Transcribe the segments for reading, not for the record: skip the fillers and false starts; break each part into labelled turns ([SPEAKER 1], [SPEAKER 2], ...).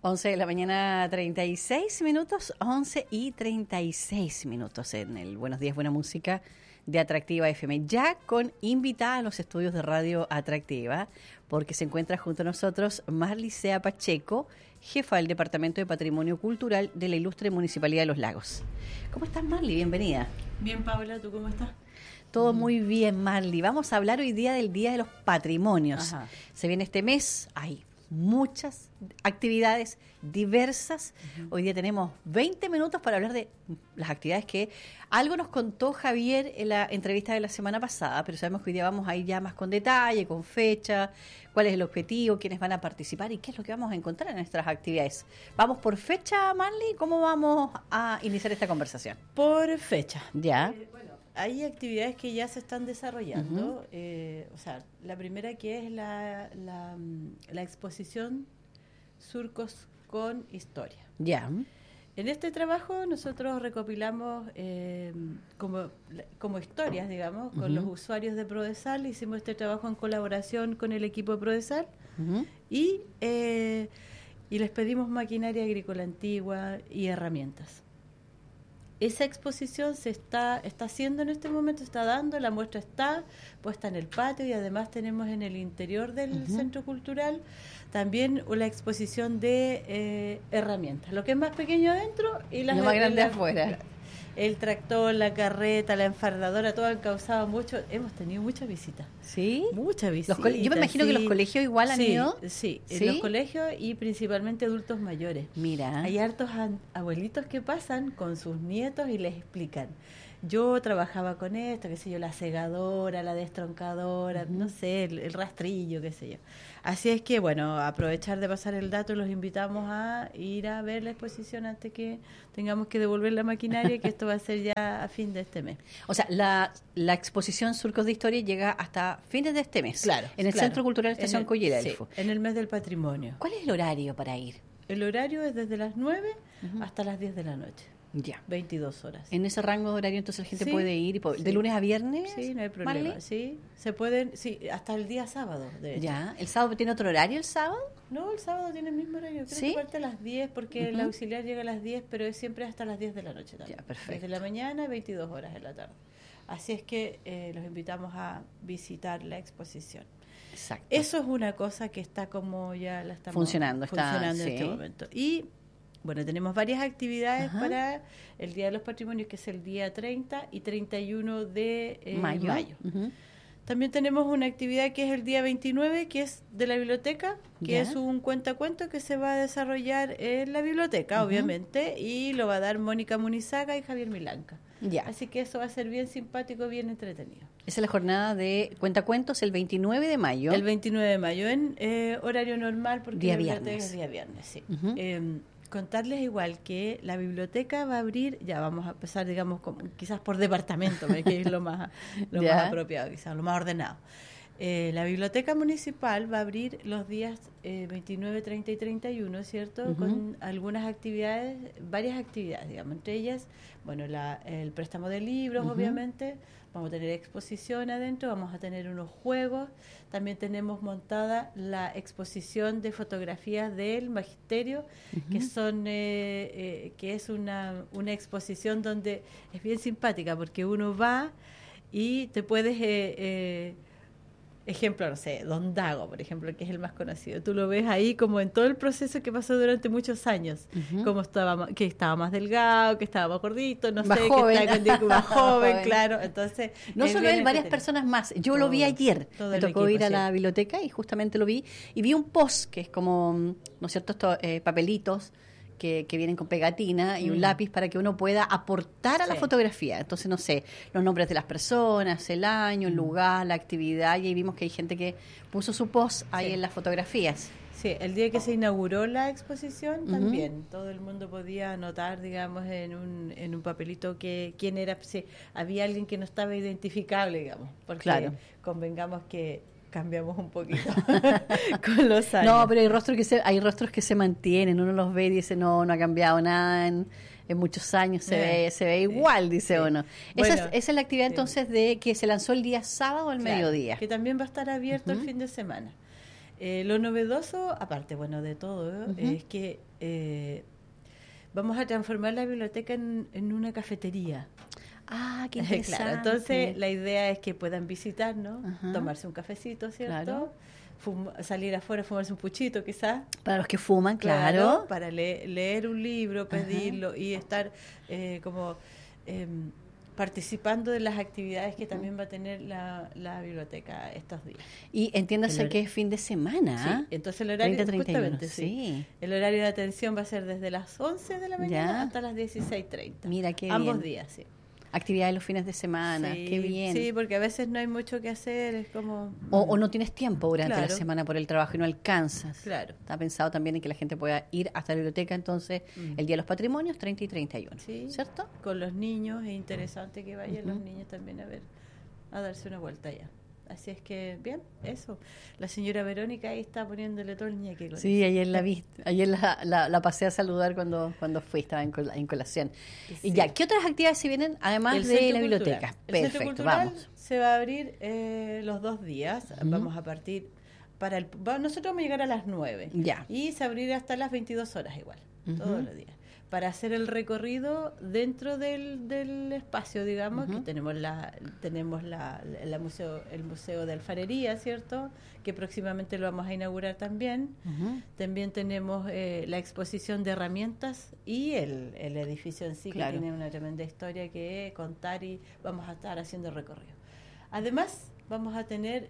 [SPEAKER 1] 11 de la mañana, 36 minutos, 11 y 36 minutos en el Buenos Días, Buena Música de Atractiva FM. Ya con invitada a los estudios de Radio Atractiva, porque se encuentra junto a nosotros Marly Sea Pacheco, jefa del Departamento de Patrimonio Cultural de la Ilustre Municipalidad de Los Lagos. ¿Cómo estás, Marly? Bienvenida.
[SPEAKER 2] Bien, Paula, ¿tú cómo estás?
[SPEAKER 1] Todo muy bien, Marly. Vamos a hablar hoy día del Día de los Patrimonios.
[SPEAKER 2] Ajá.
[SPEAKER 1] Se viene este mes, hay muchas actividades diversas. Hoy día tenemos 20 minutos para hablar de las actividades que algo nos contó Javier en la entrevista de la semana pasada, pero sabemos que hoy día vamos a ir ya más con detalle, con fecha, cuál es el objetivo, quiénes van a participar y qué es lo que vamos a encontrar en nuestras actividades. ¿Vamos por fecha, Marly? ¿Cómo vamos a iniciar esta conversación?
[SPEAKER 2] Por fecha.
[SPEAKER 1] Ya.
[SPEAKER 2] Bueno, hay actividades que ya se están desarrollando. O sea, la primera que es la exposición Surcos con Historia.
[SPEAKER 1] Ya.
[SPEAKER 2] En este trabajo nosotros recopilamos como historias, digamos, con los usuarios de Prodesal. Hicimos este trabajo en colaboración con el equipo de Prodesal y les pedimos maquinaria agrícola antigua y herramientas. Esa exposición se está haciendo en este momento, está dando, la muestra está puesta en el patio y además tenemos en el interior del centro cultural también una exposición de herramientas, lo que es más pequeño adentro y
[SPEAKER 1] lo más grande afuera.
[SPEAKER 2] El tractor, la carreta, la enfardadora, todo han causado mucho, hemos tenido muchas visitas.
[SPEAKER 1] ¿Sí?
[SPEAKER 2] Muchas visitas.
[SPEAKER 1] Yo me imagino que los colegios igual han ido.
[SPEAKER 2] Sí,
[SPEAKER 1] ¿Sí?
[SPEAKER 2] los colegios y principalmente adultos mayores.
[SPEAKER 1] Mira.
[SPEAKER 2] Hay hartos abuelitos que pasan con sus nietos y les explican. Yo trabajaba con esto, qué sé yo, la segadora, la destroncadora, no sé, el rastrillo, qué sé yo. Así es que, bueno, aprovechar de pasar el dato, los invitamos a ir a ver la exposición antes que tengamos que devolver la maquinaria, que esto va a ser ya a fin de este mes.
[SPEAKER 1] O sea, la exposición Surcos de Historia llega hasta fines de este mes.
[SPEAKER 2] Claro.
[SPEAKER 1] En el Centro Cultural Estación Collera.
[SPEAKER 2] Sí, en el mes del patrimonio.
[SPEAKER 1] ¿Cuál es el horario para ir?
[SPEAKER 2] El horario es desde las 9 hasta las 10 de la noche.
[SPEAKER 1] Ya.
[SPEAKER 2] 22 horas.
[SPEAKER 1] En ese rango de horario entonces la gente
[SPEAKER 2] Sí,
[SPEAKER 1] puede ir de lunes a viernes.
[SPEAKER 2] Sí, no hay problema.
[SPEAKER 1] ¿Marly?
[SPEAKER 2] Sí, se pueden, sí, hasta el día sábado, de hecho.
[SPEAKER 1] Ya. ¿El sábado tiene otro horario el sábado?
[SPEAKER 2] No, el sábado tiene el mismo horario. Creo
[SPEAKER 1] ¿Sí?
[SPEAKER 2] que parte a las 10 porque el auxiliar llega a las 10, pero es siempre hasta las 10 de la noche también.
[SPEAKER 1] Ya, perfecto.
[SPEAKER 2] Desde la mañana, 22 horas en la tarde. Así es que los invitamos a visitar la exposición.
[SPEAKER 1] Exacto.
[SPEAKER 2] Eso es una cosa que está como ya la estamos
[SPEAKER 1] Funcionando
[SPEAKER 2] en
[SPEAKER 1] sí.
[SPEAKER 2] este momento. Y bueno, tenemos varias actividades para el Día de los Patrimonios, que es el día 30 y 31 de mayo. También tenemos una actividad que es el día 29, que es de la biblioteca, que es un cuentacuento que se va a desarrollar en la biblioteca, obviamente, y lo va a dar Mónica Munizaga y Javier Milanca.
[SPEAKER 1] Ya.
[SPEAKER 2] Así que eso va a ser bien simpático, bien entretenido.
[SPEAKER 1] Esa es la jornada de cuentacuentos el 29 de mayo.
[SPEAKER 2] El 29 de mayo, en horario normal, porque
[SPEAKER 1] Día
[SPEAKER 2] la biblioteca
[SPEAKER 1] viernes.
[SPEAKER 2] es día viernes, sí. Contarles igual que la biblioteca va a abrir, ya vamos a empezar, digamos, quizás por departamento, que es lo más apropiado, quizás, lo más ordenado. La biblioteca municipal va a abrir los días 29, 30 y 31, ¿cierto? Con algunas actividades, varias actividades, digamos, entre ellas, bueno, el préstamo de libros, obviamente, vamos a tener exposición adentro, vamos a tener unos juegos, también tenemos montada la exposición de fotografías del magisterio, que son que es una exposición donde es bien simpática, porque uno va y te puedes... ejemplo, no sé, Don Dago, por ejemplo, que es el más conocido. Tú lo ves ahí como en todo el proceso que pasó durante muchos años. Cómo que estaba más delgado, que estaba más gordito, no
[SPEAKER 1] más
[SPEAKER 2] sé,
[SPEAKER 1] joven.
[SPEAKER 2] que estaba más joven, claro. Entonces,
[SPEAKER 1] no solo él, varias personas más. Yo lo vi ayer. Me tocó ir a la biblioteca y justamente lo vi. Y vi un post que es como, ¿no es cierto?, estos papelitos que vienen con pegatina y un lápiz para que uno pueda aportar a la fotografía. Entonces, no sé, los nombres de las personas, el año, el lugar, la actividad, y ahí vimos que hay gente que puso su post ahí en las fotografías.
[SPEAKER 2] Sí, el día que se inauguró la exposición también todo el mundo podía anotar, digamos, en un papelito que quién era, si había alguien que no estaba identificable, digamos, porque convengamos que cambiamos un poquito con los años.
[SPEAKER 1] No, pero hay rostros que se mantienen, uno los ve y dice, no ha cambiado nada en muchos años, se ve igual, dice uno. Bueno, esa es la actividad entonces de que se lanzó el día sábado al mediodía.
[SPEAKER 2] Que también va a estar abierto el fin de semana. Lo novedoso, aparte, bueno, de todo, es que vamos a transformar la biblioteca en una cafetería.
[SPEAKER 1] Ah, qué interesante.
[SPEAKER 2] Claro, entonces la idea es que puedan visitarnos, tomarse un cafecito, ¿cierto?
[SPEAKER 1] Claro.
[SPEAKER 2] Salir afuera, fumarse un puchito quizás.
[SPEAKER 1] Para los que fuman, claro.
[SPEAKER 2] Para leer un libro, pedirlo y estar como participando de las actividades que también va a tener la biblioteca estos días.
[SPEAKER 1] Y entiéndase que es fin de semana.
[SPEAKER 2] Sí, entonces el horario,
[SPEAKER 1] 30-31,
[SPEAKER 2] justamente, sí. El horario de atención va a ser desde las 11 de la mañana hasta las 16:30.
[SPEAKER 1] Mira, qué bien.
[SPEAKER 2] Ambos días, sí.
[SPEAKER 1] Actividades los fines de semana,
[SPEAKER 2] sí,
[SPEAKER 1] qué bien.
[SPEAKER 2] Sí, porque a veces no hay mucho que hacer, es como...
[SPEAKER 1] O no tienes tiempo durante la semana por el trabajo y no alcanzas.
[SPEAKER 2] Claro.
[SPEAKER 1] Está pensado también en que la gente pueda ir hasta la biblioteca, entonces, el Día de los Patrimonios, 30 y 31,
[SPEAKER 2] sí,
[SPEAKER 1] ¿cierto?
[SPEAKER 2] Con los niños, es interesante que vayan los niños también a darse una vuelta allá. Así es que, bien, eso. La señora Verónica ahí está poniéndole todo el ñeque.
[SPEAKER 1] Sí, ayer la vi, ayer la pasé a saludar cuando fui, estaba en colación. Sí. Y ya, ¿qué otras actividades se vienen además de la biblioteca?
[SPEAKER 2] El Centro Cultural vamos. Se va a abrir los 2 días, vamos a partir nosotros vamos a llegar a las 9
[SPEAKER 1] ya.
[SPEAKER 2] Y se abrirá hasta las 22 horas igual, todos los días. Para hacer el recorrido dentro del espacio, digamos, que tenemos el Museo de Alfarería, ¿cierto? Que próximamente lo vamos a inaugurar también. También tenemos la exposición de herramientas y el edificio en sí, que tiene una tremenda historia que contar, y vamos a estar haciendo recorrido. Además, vamos a tener...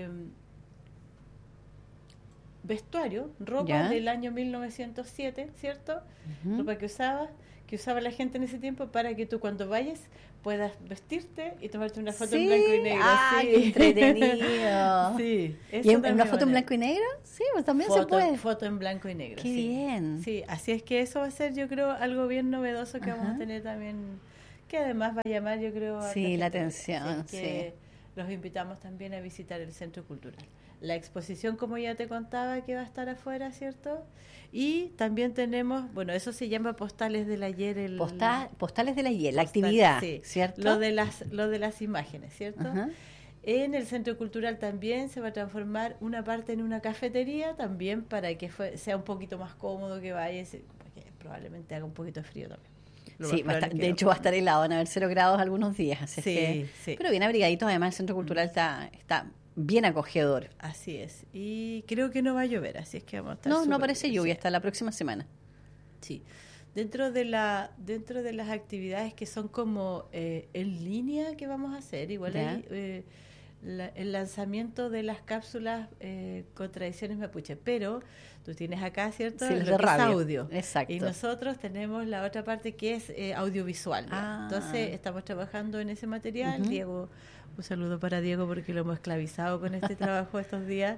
[SPEAKER 2] vestuario, ropa del año 1907, ¿cierto? Ropa que usaba la gente en ese tiempo, para que tú cuando vayas puedas vestirte y tomarte una foto en blanco y negro.
[SPEAKER 1] ¡Ah, qué entretenido!
[SPEAKER 2] Sí.
[SPEAKER 1] ¿Y en una foto en blanco y negro? Sí, pues también se puede.
[SPEAKER 2] Foto en blanco y negro.
[SPEAKER 1] ¡Qué bien!
[SPEAKER 2] Sí, así es que eso va a ser, yo creo, algo bien novedoso que vamos a tener también, que además va a llamar, yo creo, a
[SPEAKER 1] la atención.
[SPEAKER 2] Que los invitamos también a visitar el Centro Cultural. La exposición, como ya te contaba, que va a estar afuera, ¿cierto? Y también tenemos, bueno, eso se llama Postales del Ayer.
[SPEAKER 1] Postales del Ayer, la actividad,
[SPEAKER 2] sí,
[SPEAKER 1] ¿cierto?
[SPEAKER 2] Lo de las imágenes, ¿cierto? En el Centro Cultural también se va a transformar una parte en una cafetería, también para que sea un poquito más cómodo que vayas, porque probablemente haga un poquito de frío también.
[SPEAKER 1] Sí, de hecho va a estar helado, van a haber 0 grados algunos días. Así sí. Pero bien abrigadito, además el Centro Cultural está bien acogedor.
[SPEAKER 2] Así es. Y creo que no va a llover, así es que vamos a estar
[SPEAKER 1] no aparece lluvia hasta la próxima semana.
[SPEAKER 2] Sí. Dentro de las actividades que son como en línea que vamos a hacer, igual hay el lanzamiento de las cápsulas con tradiciones mapuche, pero tú tienes acá, ¿cierto?
[SPEAKER 1] Sí,
[SPEAKER 2] lo que es audio.
[SPEAKER 1] Exacto.
[SPEAKER 2] Y nosotros tenemos la otra parte que es audiovisual. Entonces estamos trabajando en ese material. Diego, un saludo para Diego porque lo hemos esclavizado con este trabajo estos días.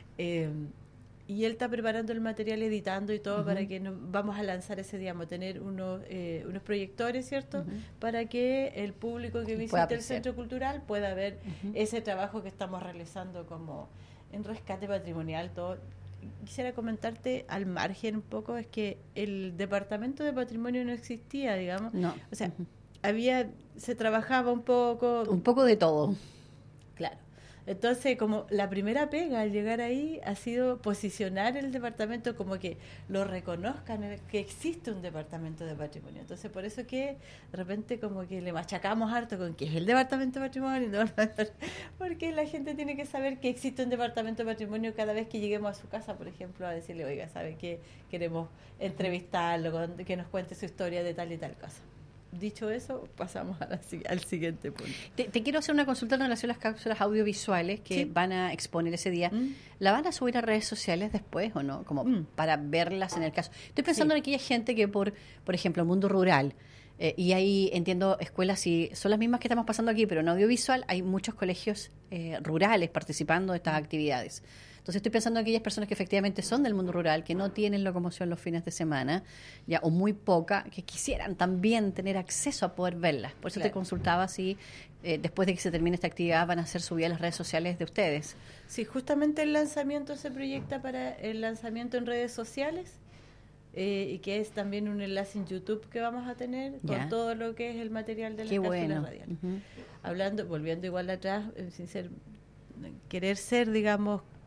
[SPEAKER 2] Y él está preparando el material, editando y todo, para que vamos a lanzar ese día, vamos a tener unos proyectores, ¿cierto? Para que el público que visite el Centro Cultural pueda ver ese trabajo que estamos realizando como en rescate patrimonial, todo. Quisiera comentarte al margen un poco, es que el Departamento de Patrimonio no existía, digamos.
[SPEAKER 1] No.
[SPEAKER 2] O sea, se trabajaba un poco
[SPEAKER 1] de todo.
[SPEAKER 2] Claro. Entonces, como la primera pega al llegar ahí ha sido posicionar el departamento, como que lo reconozcan, que existe un departamento de patrimonio. Entonces, por eso que de repente como que le machacamos harto con que es el departamento de patrimonio, porque la gente tiene que saber que existe un departamento de patrimonio cada vez que lleguemos a su casa, por ejemplo, a decirle, oiga, ¿sabe qué? Queremos entrevistarlo, que nos cuente su historia de tal y tal cosa. Dicho eso, pasamos al siguiente punto.
[SPEAKER 1] Te quiero hacer una consulta en relación a las cápsulas audiovisuales que van a exponer ese día. ¿La van a subir a redes sociales después o no? Como para verlas en el caso. Estoy pensando en aquella gente que por ejemplo, el mundo rural, y ahí entiendo escuelas, y son las mismas que estamos pasando aquí, pero en audiovisual hay muchos colegios rurales participando de estas actividades. Entonces estoy pensando en aquellas personas que efectivamente son del mundo rural, que no tienen locomoción los fines de semana, ya o muy poca, que quisieran también tener acceso a poder verlas. Por eso te consultaba si después de que se termine esta actividad van a ser subidas a las redes sociales de ustedes.
[SPEAKER 2] Sí, justamente el lanzamiento se proyecta para el lanzamiento en redes sociales, y que es también un enlace en YouTube que vamos a tener con todo lo que es el material de las cápsulas radiales. Volviendo igual atrás, sin querer ser, digamos,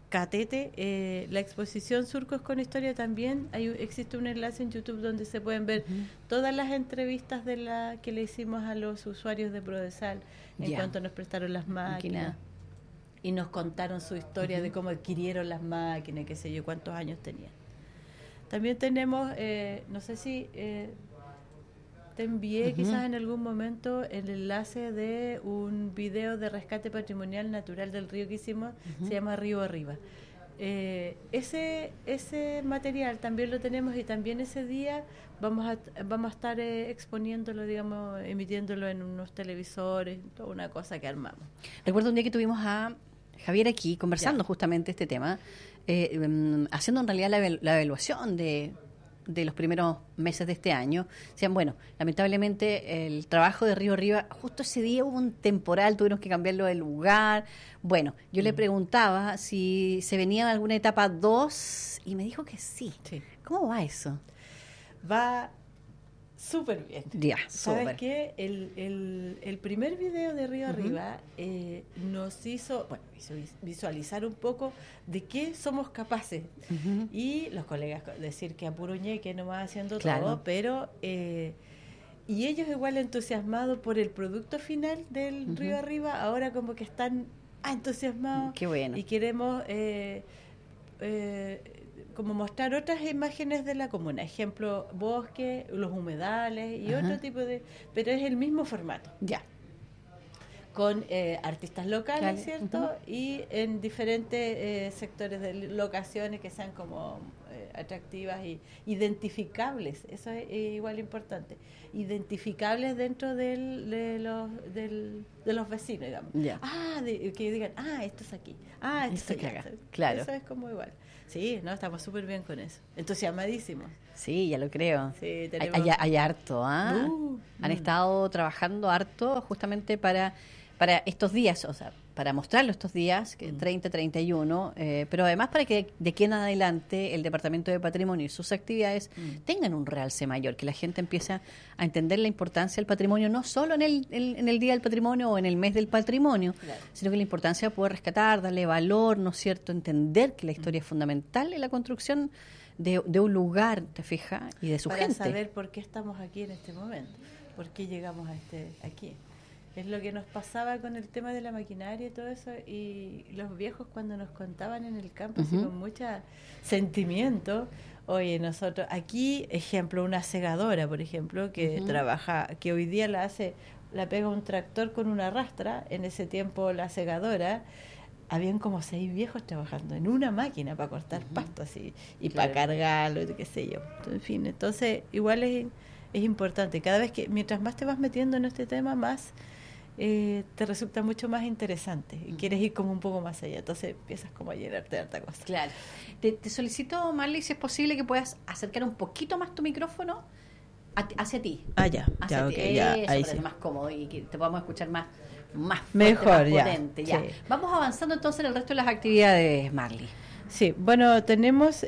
[SPEAKER 2] Catete, la exposición Surcos con Historia también, existe un enlace en YouTube donde se pueden ver todas las entrevistas que le hicimos a los usuarios de Prodesal en cuanto nos prestaron las máquinas y nos contaron su historia de cómo adquirieron las máquinas, qué sé yo, cuántos años tenían. También tenemos, no sé si te envié quizás en algún momento el enlace de un video de rescate patrimonial natural del río que hicimos, se llama Río Arriba. Ese material también lo tenemos y también ese día vamos a estar exponiéndolo, digamos, emitiéndolo en unos televisores, toda una cosa que armamos.
[SPEAKER 1] Recuerdo un día que tuvimos a Javier aquí conversando justamente este tema, haciendo en realidad la evaluación de los primeros meses de este año. Decían, bueno, lamentablemente el trabajo de Río Arriba, justo ese día hubo un temporal, tuvimos que cambiarlo de lugar. Bueno, yo le preguntaba si se venía alguna etapa 2 y me dijo que sí. ¿Cómo va eso?
[SPEAKER 2] Va súper bien.
[SPEAKER 1] Ya,
[SPEAKER 2] ¿Sabes qué? El primer video de Río Arriba nos hizo visualizar un poco de qué somos capaces. Y los colegas decir que a puro ñeque nomás haciendo todo, pero y ellos igual entusiasmados por el producto final del Río Arriba, ahora como que están entusiasmados.
[SPEAKER 1] Qué bueno.
[SPEAKER 2] Y queremos como mostrar otras imágenes de la comuna, ejemplo, bosque, los humedales y otro tipo de... Pero es el mismo formato.
[SPEAKER 1] Ya.
[SPEAKER 2] Con artistas locales, ¿cierto? Y en diferentes sectores de locaciones que sean como atractivas y identificables. Eso es igual importante. Identificables dentro de los vecinos, digamos.
[SPEAKER 1] Yeah.
[SPEAKER 2] Que digan, esto es aquí. Esto es acá.
[SPEAKER 1] Claro.
[SPEAKER 2] Eso es como igual. Sí, no, estamos súper bien con eso. Entusiasmadísimos.
[SPEAKER 1] Sí, ya lo creo.
[SPEAKER 2] Sí, tenemos...
[SPEAKER 1] hay harto, Han estado trabajando harto justamente para estos días, o sea, para mostrarlo estos días, 30, 31, pero además para que de aquí en adelante el Departamento de Patrimonio y sus actividades tengan un realce mayor, que la gente empiece a entender la importancia del patrimonio, no solo en el Día del Patrimonio o en el Mes del Patrimonio, sino que la importancia de poder rescatar, darle valor, ¿no es cierto?, entender que la historia es fundamental en la construcción de un lugar, ¿te fijas? Y de su gente.
[SPEAKER 2] Para saber por qué estamos aquí en este momento, por qué llegamos aquí. Es lo que nos pasaba con el tema de la maquinaria y todo eso, y los viejos cuando nos contaban en el campo, así con mucho sentimiento, oye, nosotros, aquí, ejemplo, una segadora, por ejemplo, que trabaja, que hoy día la pega un tractor con una rastra, en ese tiempo la segadora, habían como 6 viejos trabajando en una máquina para cortar pasto así, y para cargarlo, y qué sé yo. En fin, entonces, igual es importante, cada vez que, mientras más te vas metiendo en este tema, más... te resulta mucho más interesante y quieres ir como un poco más allá, entonces empiezas como a llenarte de harta cosa.
[SPEAKER 1] Claro. Te solicito, Marley, si es posible que puedas acercar un poquito más tu micrófono hacia ti.
[SPEAKER 2] Ya, okay, ya, ahí
[SPEAKER 1] para
[SPEAKER 2] sí.
[SPEAKER 1] ser más cómodo y que te podamos escuchar más fuerte,
[SPEAKER 2] mejor,
[SPEAKER 1] más potente. Ya.
[SPEAKER 2] Sí.
[SPEAKER 1] Vamos avanzando entonces en el resto de las actividades, Marley.
[SPEAKER 2] Sí, bueno, tenemos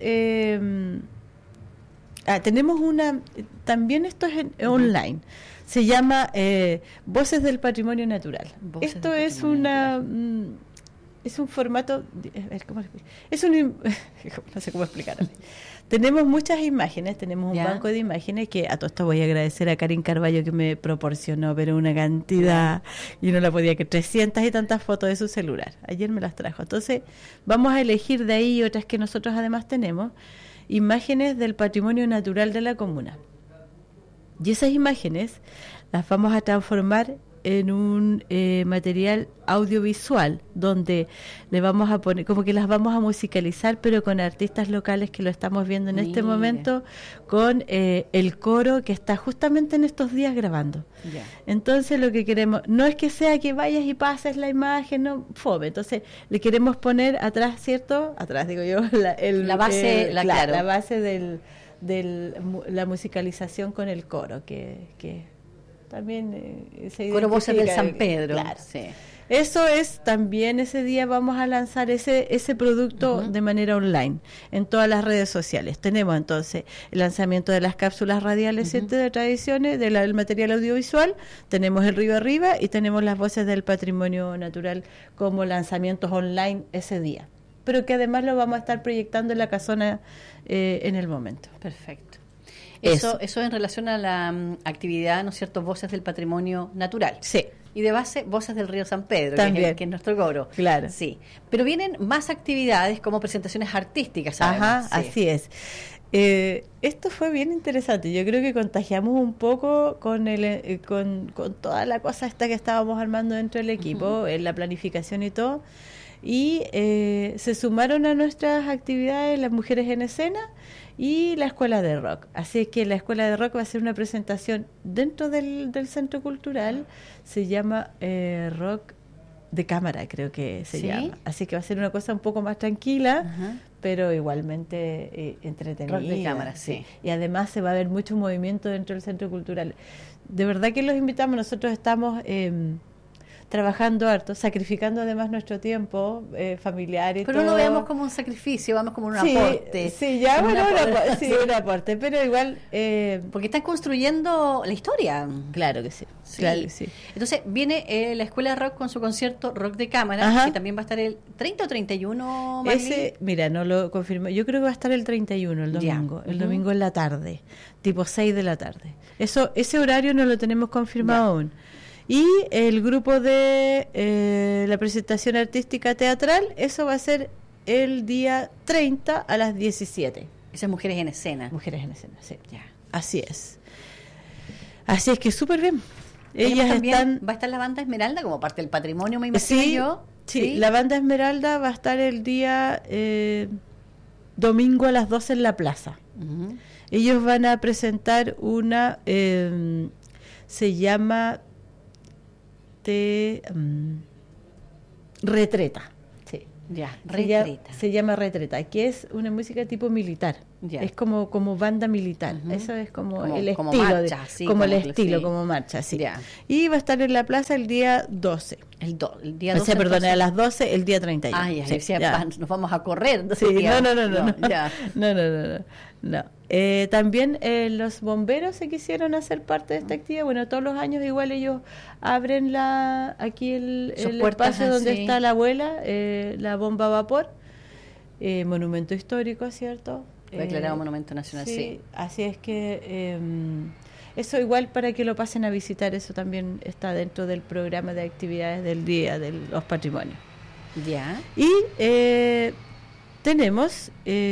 [SPEAKER 2] una, también esto es online. Se llama Voces del Patrimonio Natural. Esto es es un formato, no sé cómo explicarlo. Tenemos muchas imágenes, tenemos un banco de imágenes que a todo esto voy a agradecer a Karin Carballo que me proporcionó, pero una cantidad, y no la podía que 300 y tantas fotos de su celular. Ayer me las trajo. Entonces vamos a elegir de ahí otras que nosotros además tenemos, imágenes del patrimonio natural de la comuna. Y esas imágenes las vamos a transformar en un material audiovisual donde le vamos a poner, como que las vamos a musicalizar, pero con artistas locales que lo estamos viendo en este momento, con el coro que está justamente en estos días grabando. Entonces lo que queremos, no es que sea que vayas y pases la imagen, no, fome, entonces le queremos poner atrás, ¿cierto? Atrás digo yo, la base de la musicalización con el coro que también se identifica.
[SPEAKER 1] Coro Voces del San Pedro.
[SPEAKER 2] Claro. Sí. Eso es, también ese día vamos a lanzar ese producto de manera online en todas las redes sociales. Tenemos entonces el lanzamiento de las cápsulas radiales de tradiciones, del material audiovisual, tenemos el Río Arriba y tenemos las Voces del Patrimonio Natural como lanzamientos online ese día. pero que además lo vamos a estar proyectando en la casona en el momento.
[SPEAKER 1] Perfecto. Eso en relación a la actividad, ¿no es cierto?, Voces del Patrimonio Natural.
[SPEAKER 2] Sí.
[SPEAKER 1] Y de base, Voces del Río San Pedro,
[SPEAKER 2] también,
[SPEAKER 1] que es nuestro coro.
[SPEAKER 2] Claro.
[SPEAKER 1] Sí. Pero vienen más actividades como presentaciones artísticas, ¿sabes?
[SPEAKER 2] Ajá, sí. Así es. Esto fue bien interesante. Yo creo que contagiamos un poco con toda la cosa esta que estábamos armando dentro del equipo, en la planificación y todo. Y se sumaron a nuestras actividades las mujeres en escena y la escuela de rock. Así que la escuela de rock va a hacer una presentación dentro del centro cultural. Se llama Rock de Cámara, creo que se llama. Así que va a ser una cosa un poco más tranquila, pero igualmente entretenida.
[SPEAKER 1] Rock de Cámara, sí.
[SPEAKER 2] Y además se va a ver mucho movimiento dentro del centro cultural. De verdad que los invitamos. Nosotros estamos trabajando harto, sacrificando además nuestro tiempo familiar y
[SPEAKER 1] pero
[SPEAKER 2] todo.
[SPEAKER 1] No lo veamos como un sacrificio, vamos como un aporte.
[SPEAKER 2] Sí, ya, bueno, un aporte, pero igual...
[SPEAKER 1] porque están construyendo la historia.
[SPEAKER 2] Claro que sí, claro que sí.
[SPEAKER 1] Entonces viene la Escuela de Rock con su concierto Rock de Cámara, que también va a estar el 30 o 31, Marlene.
[SPEAKER 2] Ese, mira, no lo confirmo, yo creo que va a estar el 31, el domingo, el domingo en la tarde, tipo 6 de la tarde. Ese horario no lo tenemos confirmado aún. Y el grupo de la presentación artística teatral, eso va a ser el día 30 a las 17.
[SPEAKER 1] Esas Mujeres en Escena.
[SPEAKER 2] Mujeres en Escena, sí.
[SPEAKER 1] Ya.
[SPEAKER 2] Así es. Así es que súper bien.
[SPEAKER 1] Ellas están... ¿Va a estar la Banda Esmeralda como parte del patrimonio, me imagino yo?
[SPEAKER 2] Sí, la Banda Esmeralda va a estar el día domingo a las 12 en la plaza. Ellos van a presentar una... se llama... Retreta. Sí.
[SPEAKER 1] Ya, Retreta.
[SPEAKER 2] Se llama Retreta, que es una música tipo militar. Ya. Es como banda militar. Eso es como el
[SPEAKER 1] como
[SPEAKER 2] estilo.
[SPEAKER 1] Marcha,
[SPEAKER 2] como el estilo, como marcha, sí. Ya. Y va a estar en la plaza el día 12.
[SPEAKER 1] El día 12.
[SPEAKER 2] Perdón, a las 12, el día 31.
[SPEAKER 1] Ah, ya. Nos vamos a correr.
[SPEAKER 2] Sí, no. También los bomberos se quisieron hacer parte de esta actividad. Bueno, todos los años igual ellos abren aquí el espacio donde está la abuela, la bomba a vapor, monumento histórico, ¿cierto?
[SPEAKER 1] Fue declarado monumento nacional, sí.
[SPEAKER 2] Así es que eso igual para que lo pasen a visitar, eso también está dentro del programa de actividades del Día de los Patrimonios.
[SPEAKER 1] Ya.
[SPEAKER 2] Y tenemos...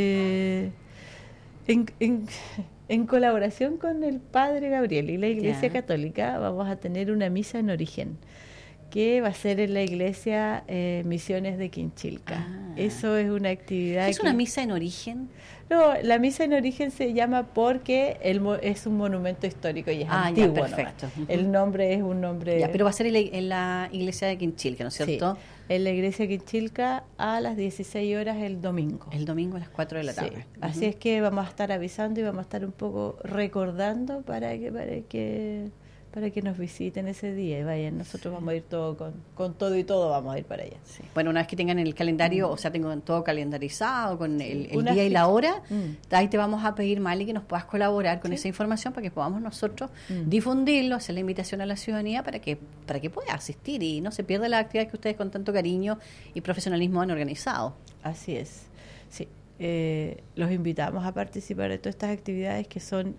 [SPEAKER 2] En colaboración con el Padre Gabriel y la Iglesia Católica vamos a tener una misa en origen que va a ser en la Iglesia Misiones de Quinchilca. Eso es una actividad.
[SPEAKER 1] ¿Qué es una misa en origen?
[SPEAKER 2] No, la misa en origen se llama porque es un monumento histórico y es antiguo.
[SPEAKER 1] Ya, perfecto.
[SPEAKER 2] El nombre es un nombre...
[SPEAKER 1] Ya, pero va a ser en la Iglesia de Quinchilca, ¿no es cierto?
[SPEAKER 2] Sí. En la iglesia Quinchilca a las 16 horas el domingo.
[SPEAKER 1] El domingo a las 4 de la tarde.
[SPEAKER 2] Sí. Así es que vamos a estar avisando y vamos a estar un poco recordando para que nos visiten ese día y vayan. Nosotros vamos a ir con todo y todo, vamos a ir para allá.
[SPEAKER 1] Sí. Bueno, una vez que tengan el calendario, o sea, tengan todo calendarizado con el día y la hora, ahí te vamos a pedir, Mali, que nos puedas colaborar con esa información para que podamos nosotros difundirlo, hacer la invitación a la ciudadanía para que pueda asistir y no se pierda la actividad que ustedes con tanto cariño y profesionalismo han organizado.
[SPEAKER 2] Así es, sí. Los invitamos a participar de todas estas actividades que son...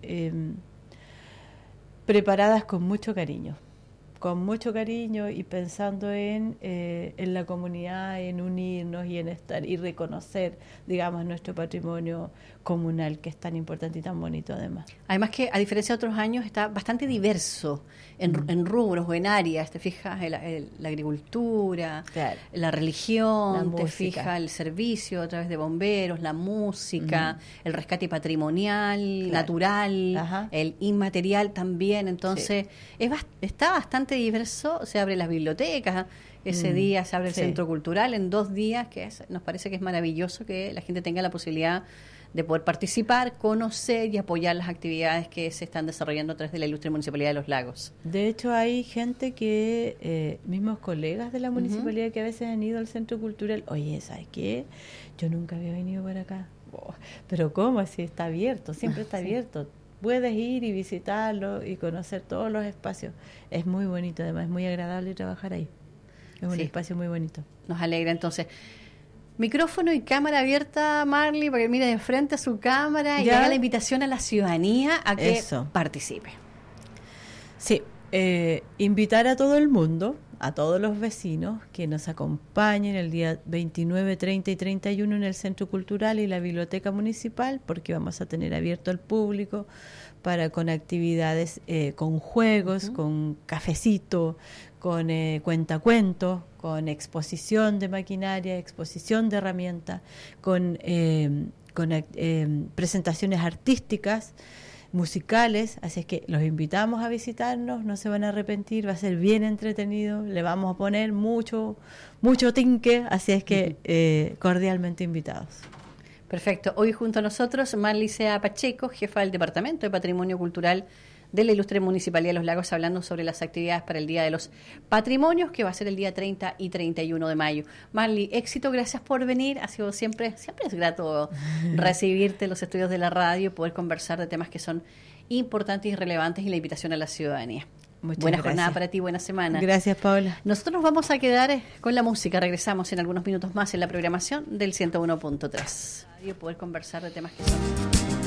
[SPEAKER 2] preparadas con mucho cariño y pensando en la comunidad, en unirnos y en estar y reconocer, digamos, nuestro patrimonio comunal, que es tan importante y tan bonito además.
[SPEAKER 1] Además que, a diferencia de otros años, está bastante diverso en rubros o en áreas. Te fijas la agricultura, claro, la religión, te fijas el servicio a través de bomberos, la música, el rescate patrimonial, claro, natural, el inmaterial también. Entonces, está bastante diverso. Se abren las bibliotecas, ese día se abre el centro cultural en 2 días, nos parece que es maravilloso que la gente tenga la posibilidad de poder participar, conocer y apoyar las actividades que se están desarrollando a través de la ilustre Municipalidad de Los Lagos.
[SPEAKER 2] De hecho, hay gente que, mismos colegas de la municipalidad que a veces han ido al centro cultural, oye, ¿sabes qué? Yo nunca había venido para acá. Pero ¿cómo? Si está abierto, siempre está abierto. Puedes ir y visitarlo y conocer todos los espacios. Es muy bonito, además es muy agradable trabajar ahí. Es un espacio muy bonito.
[SPEAKER 1] Nos alegra entonces. Micrófono y cámara abierta, Marly, para que mire de frente a su cámara y haga la invitación a la ciudadanía a que participe.
[SPEAKER 2] Sí, invitar a todo el mundo, a todos los vecinos que nos acompañen el día 29, 30 y 31 en el Centro Cultural y la Biblioteca Municipal, porque vamos a tener abierto al público con actividades, con juegos, con cafecito, con cuentacuentos, con exposición de maquinaria, exposición de herramientas, con presentaciones artísticas, musicales, así es que los invitamos a visitarnos, no se van a arrepentir, va a ser bien entretenido, le vamos a poner mucho tinque, así es que cordialmente invitados.
[SPEAKER 1] Perfecto. Hoy junto a nosotros Marly Cea Pacheco, jefa del Departamento de Patrimonio Cultural de la Ilustre Municipalidad de Los Lagos, hablando sobre las actividades para el Día de los Patrimonios, que va a ser el día 30 y 31 de mayo. Marly, éxito, gracias por venir. Ha sido siempre es grato recibirte en los estudios de la radio, poder conversar de temas que son importantes y relevantes y la invitación a la ciudadanía. Buena jornada para ti, buena semana.
[SPEAKER 2] Gracias, Paola.
[SPEAKER 1] Nosotros nos vamos a quedar con la música. Regresamos en algunos minutos más en la programación del 101.3. Poder conversar de temas que son